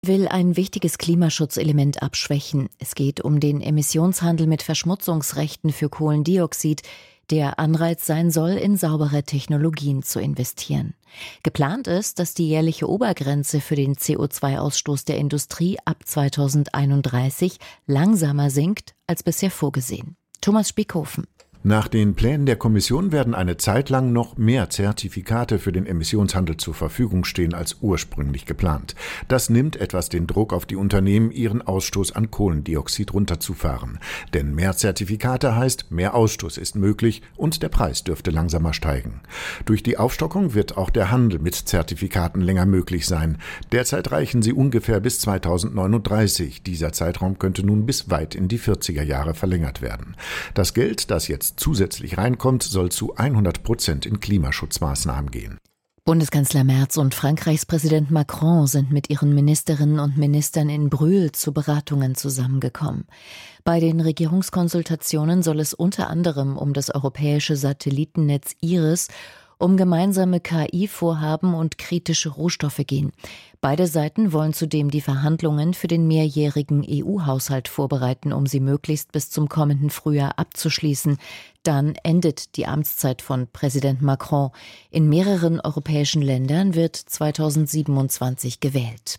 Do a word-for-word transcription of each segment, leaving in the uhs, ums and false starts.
Will ein wichtiges Klimaschutzelement abschwächen. Es geht um den Emissionshandel mit Verschmutzungsrechten für Kohlendioxid, der Anreiz sein soll, in saubere Technologien zu investieren. Geplant ist, dass die jährliche Obergrenze für den C O zwei Ausstoß der Industrie ab zweitausendeinunddreißig langsamer sinkt als bisher vorgesehen. Thomas Spiekhofen. Nach den Plänen der Kommission werden eine Zeit lang noch mehr Zertifikate für den Emissionshandel zur Verfügung stehen als ursprünglich geplant. Das nimmt etwas den Druck auf die Unternehmen, ihren Ausstoß an Kohlendioxid runterzufahren. Denn mehr Zertifikate heißt, mehr Ausstoß ist möglich und der Preis dürfte langsamer steigen. Durch die Aufstockung wird auch der Handel mit Zertifikaten länger möglich sein. Derzeit reichen sie ungefähr bis zweitausendneununddreißig. Dieser Zeitraum könnte nun bis weit in die vierziger Jahre verlängert werden. Das Geld, das jetzt zusätzlich reinkommt, soll zu hundert Prozent in Klimaschutzmaßnahmen gehen. Bundeskanzler Merz und Frankreichs Präsident Macron sind mit ihren Ministerinnen und Ministern in Brühl zu Beratungen zusammengekommen. Bei den Regierungskonsultationen soll es unter anderem um das europäische Satellitennetz IRIS, um gemeinsame K I-Vorhaben und kritische Rohstoffe gehen. Beide Seiten wollen zudem die Verhandlungen für den mehrjährigen E U-Haushalt vorbereiten, um sie möglichst bis zum kommenden Frühjahr abzuschließen. Dann endet die Amtszeit von Präsident Macron. In mehreren europäischen Ländern wird zweitausendsiebenundzwanzig gewählt.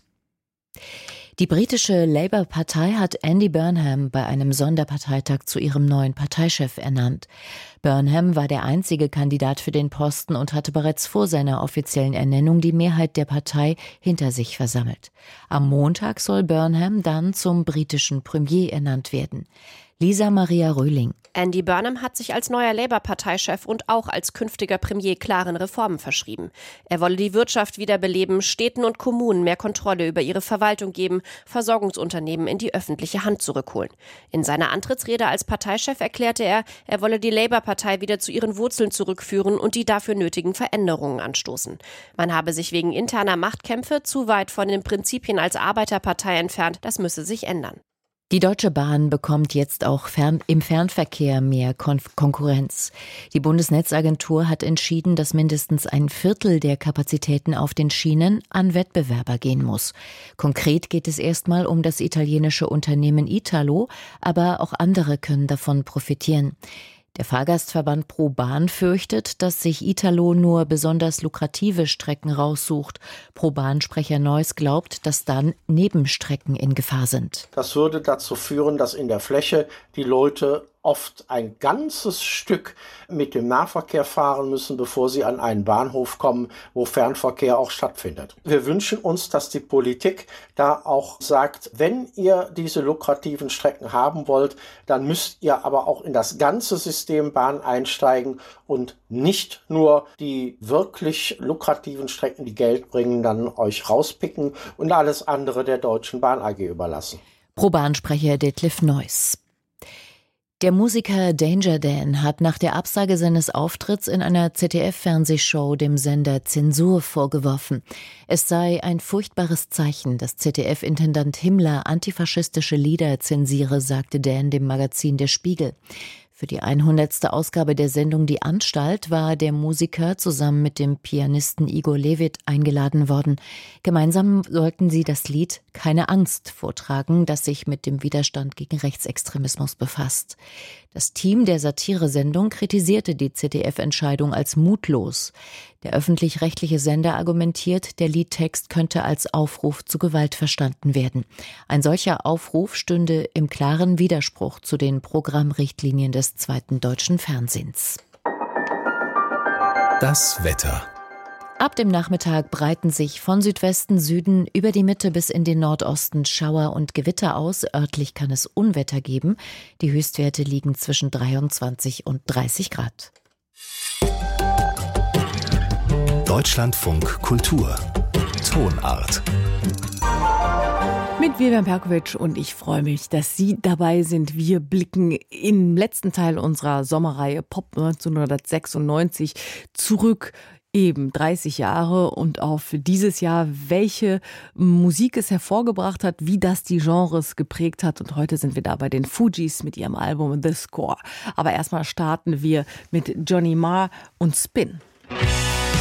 Die britische Labour-Partei hat Andy Burnham bei einem Sonderparteitag zu ihrem neuen Parteichef ernannt. Burnham war der einzige Kandidat für den Posten und hatte bereits vor seiner offiziellen Ernennung die Mehrheit der Partei hinter sich versammelt. Am Montag soll Burnham dann zum britischen Premier ernannt werden. Lisa Maria Röhling. Andy Burnham hat sich als neuer Labour-Parteichef und auch als künftiger Premier klaren Reformen verschrieben. Er wolle die Wirtschaft wiederbeleben, Städten und Kommunen mehr Kontrolle über ihre Verwaltung geben, Versorgungsunternehmen in die öffentliche Hand zurückholen. In seiner Antrittsrede als Parteichef erklärte er, er wolle die Labour-Partei wieder zu ihren Wurzeln zurückführen und die dafür nötigen Veränderungen anstoßen. Man habe sich wegen interner Machtkämpfe zu weit von den Prinzipien als Arbeiterpartei entfernt, das müsse sich ändern. Die Deutsche Bahn bekommt jetzt auch fern, im Fernverkehr mehr Kon- Konkurrenz. Die Bundesnetzagentur hat entschieden, dass mindestens ein Viertel der Kapazitäten auf den Schienen an Wettbewerber gehen muss. Konkret geht es erstmal um das italienische Unternehmen Italo, aber auch andere können davon profitieren. Der Fahrgastverband ProBahn fürchtet, dass sich Italo nur besonders lukrative Strecken raussucht. ProBahn-Sprecher Neuss glaubt, dass dann Nebenstrecken in Gefahr sind. Das würde dazu führen, dass in der Fläche die Leute oft ein ganzes Stück mit dem Nahverkehr fahren müssen, bevor sie an einen Bahnhof kommen, wo Fernverkehr auch stattfindet. Wir wünschen uns, dass die Politik da auch sagt, wenn ihr diese lukrativen Strecken haben wollt, dann müsst ihr aber auch in das ganze System Bahn einsteigen und nicht nur die wirklich lukrativen Strecken, die Geld bringen, dann euch rauspicken und alles andere der Deutschen Bahn A G überlassen. ProBahn-Sprecher Detlef Neuss. Der Musiker Danger Dan hat nach der Absage seines Auftritts in einer Z D F-Fernsehshow dem Sender Zensur vorgeworfen. Es sei ein furchtbares Zeichen, dass Z D F-Intendant Himmler antifaschistische Lieder zensiere, sagte Dan dem Magazin Der Spiegel. Für die hundertste Ausgabe der Sendung Die Anstalt war der Musiker zusammen mit dem Pianisten Igor Levit eingeladen worden. Gemeinsam sollten sie das Lied Keine Angst vortragen, das sich mit dem Widerstand gegen Rechtsextremismus befasst. Das Team der Satiresendung kritisierte die Z D F-Entscheidung als mutlos. Der öffentlich-rechtliche Sender argumentiert, der Liedtext könnte als Aufruf zu Gewalt verstanden werden. Ein solcher Aufruf stünde im klaren Widerspruch zu den Programmrichtlinien des zweiten deutschen Fernsehens. Das Wetter. Ab dem Nachmittag breiten sich von Südwesten, Süden über die Mitte bis in den Nordosten Schauer und Gewitter aus. Örtlich kann es Unwetter geben. Die Höchstwerte liegen zwischen dreiundzwanzig und dreißig Grad. Deutschlandfunk Kultur. Tonart. Mit Vivian Perkovic und ich freue mich, dass Sie dabei sind. Wir blicken im letzten Teil unserer Sommerreihe Pop neunzehnhundertsechsundneunzig zurück. Eben dreißig Jahre und auf dieses Jahr, welche Musik es hervorgebracht hat, wie das die Genres geprägt hat. Und heute sind wir da bei den Fugees mit ihrem Album The Score. Aber erstmal starten wir mit Johnny Marr und Spin.